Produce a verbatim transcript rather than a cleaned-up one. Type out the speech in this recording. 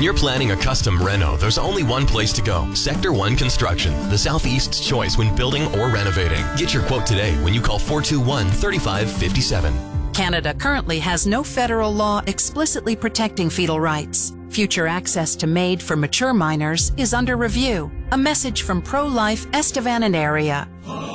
When you're planning a custom reno, there's only one place to go. Sector one Construction, the Southeast's choice when building or renovating. Get your quote today when you call four two one, three five five seven. Canada currently has no federal law explicitly protecting fetal rights. Future access to MAID for mature minors is under review. A message from Pro-Life Estevan and area.